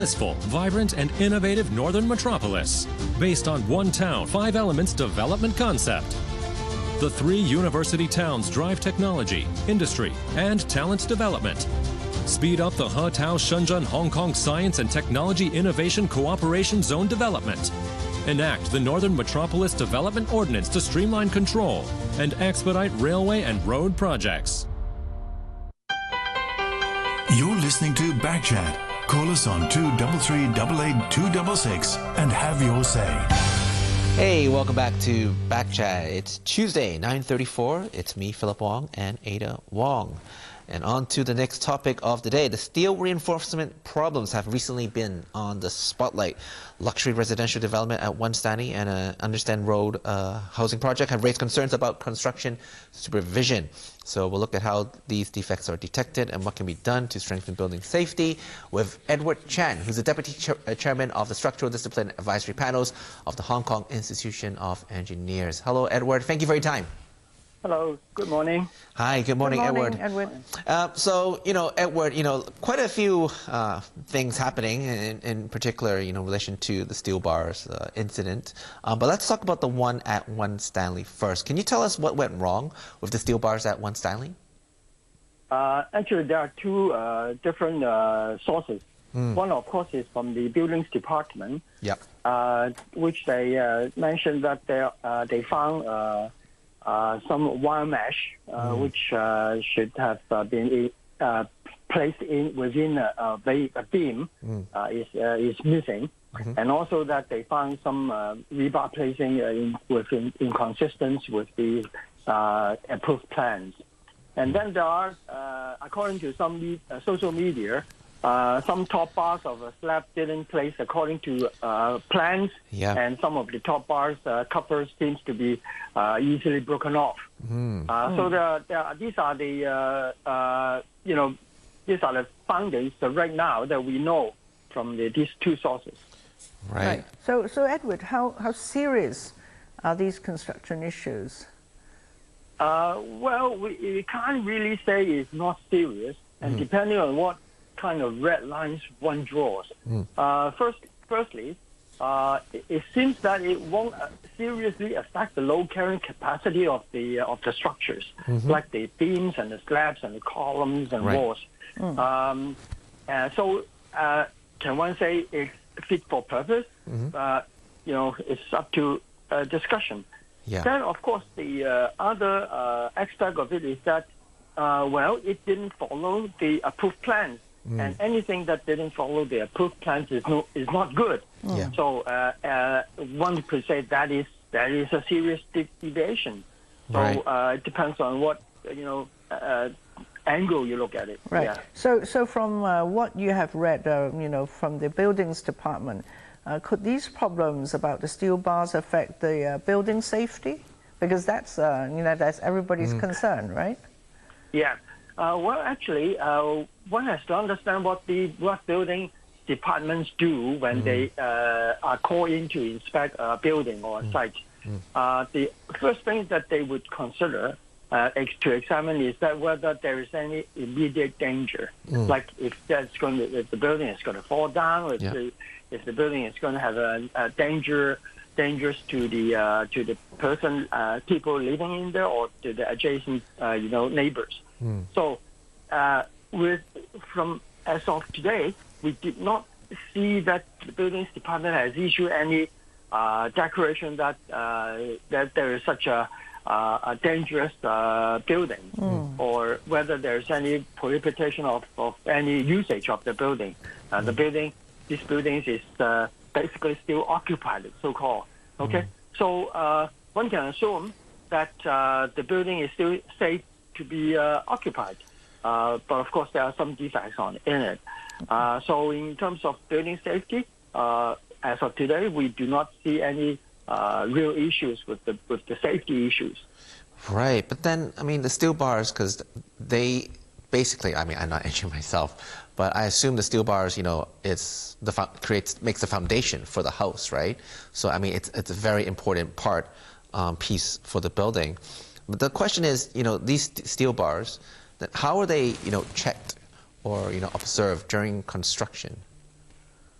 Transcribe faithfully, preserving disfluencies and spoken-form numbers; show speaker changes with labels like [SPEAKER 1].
[SPEAKER 1] Peaceful, vibrant, and innovative northern metropolis, based on one town, five elements development concept. The three university towns drive technology, industry, and talent development. Speed up the He Tao Shenzhen Hong Kong Science and Technology Innovation Cooperation Zone development. Enact the Northern Metropolis Development Ordinance to streamline control and expedite railway and road projects.
[SPEAKER 2] You're listening to Backchat. Call us on two three three, eight eight two six six and have your say.
[SPEAKER 3] Hey, welcome back to Backchat. It's Tuesday, nine thirty-four. It's me, Philip Wong, and Ada Wong. And on to the next topic of the day. The steel reinforcement problems have recently been on the spotlight. Luxury residential development at One Stanley and an Understand Road uh, housing project have raised concerns about construction supervision. So we'll look at how these defects are detected and what can be done to strengthen building safety with Edward Chan, who's the Deputy Chair Chairman of the Structural Discipline Advisory Panels of the Hong Kong Institution of Engineers. Hello, Edward. Thank you for your time.
[SPEAKER 4] Hello, good morning.
[SPEAKER 3] Hi, good morning,
[SPEAKER 5] good morning
[SPEAKER 3] Edward.
[SPEAKER 5] Edward.
[SPEAKER 3] Uh, so, you know, Edward, you know, quite a few uh, things happening, in, in particular, you know, in relation to the steel bars uh, incident. Um, but let's talk about the one at One Stanley first. Can you tell us what went wrong with the steel bars at One Stanley?
[SPEAKER 4] Uh, actually, there are two uh, different uh, sources. Mm. One, of course, is from the buildings department,
[SPEAKER 3] yep.
[SPEAKER 4] uh, which they uh, mentioned that they, uh, they found uh, Uh, some wire mesh, uh, mm. which uh, should have uh, been uh, placed in within a, a, a beam, mm. uh, is uh, is missing, mm-hmm. and also that they found some uh, rebar placing uh, in, within inconsistent with the uh, approved plans. And then there are, uh, according to some me uh, social media, Uh, some top bars of a slab didn't place according to uh, plans,
[SPEAKER 3] yeah.
[SPEAKER 4] and some of the top bars uh, covers seems to be uh, easily broken off.
[SPEAKER 3] Mm.
[SPEAKER 4] Uh, mm. So the, the, these are the uh, uh, you know these are the findings uh, right now that we know from the, these two sources.
[SPEAKER 3] Right.
[SPEAKER 5] right. So so Edward, how how serious are these construction issues?
[SPEAKER 4] Uh, well, we, we can't really say it's not serious, and mm. depending on what kind of red lines one draws. Mm. Uh, first, firstly, uh, it, it seems that it won't uh, seriously affect the load carrying capacity of the uh, of the structures, mm-hmm. like the beams and the slabs and the columns and
[SPEAKER 3] right.
[SPEAKER 4] walls. Mm. Um, uh, so, uh, can one say it's fit for purpose? Mm-hmm. Uh, you know, it's up to uh, discussion.
[SPEAKER 3] Yeah.
[SPEAKER 4] Then, of course, the uh, other uh, aspect of it is that, uh, well, it didn't follow the approved plans. Mm. And anything that didn't follow the approved plans is no is not good.
[SPEAKER 3] Yeah.
[SPEAKER 4] So uh, uh, one could say that is that is a serious de deviation. So
[SPEAKER 3] right.
[SPEAKER 4] uh, it depends on what you know uh, angle you look at it.
[SPEAKER 5] Right.
[SPEAKER 4] Yeah.
[SPEAKER 5] So so from uh, what you have read, uh, you know, from the buildings department, uh, could these problems about the steel bars affect the uh, building safety? Because that's uh, you know that's everybody's mm. concern, right?
[SPEAKER 4] Yeah. Uh, well, actually, uh, one has to understand what the what building departments do when mm. they uh, are called in to inspect a building or a mm. site. Mm. Uh, the first thing that they would consider uh, ex to examine is that whether there is any immediate danger, mm. like if that's going to, if the building is going to fall down, or if, yeah. the, if the building is going to have a, a danger. Dangerous to the uh, to the person, uh, people living in there, or to the adjacent, uh, you know, neighbors. Mm. So, uh, with from as of today, we did not see that the buildings department has issued any uh, declaration that uh, that there is such a uh, a dangerous uh, building, mm. or whether there is any prohibition of, of any usage of the building. Uh, mm. The building, these buildings is. Uh, basically still occupied, so-called. Okay, mm. so uh, one can assume that uh, the building is still safe to be uh, occupied, uh, but of course there are some defects on in it. Uh, so in terms of building safety, uh, as of today, we do not see any uh, real issues with the with the safety issues.
[SPEAKER 3] Right, but then I mean the steel bars, because they basically, I mean, I'm not an engineer myself, but I assume the steel bars, you know, it's the creates makes the foundation for the house, right? So I mean, it's it's a very important part um, piece for the building. But the question is, you know, these steel bars, that how are they, you know, checked or you know observed during construction?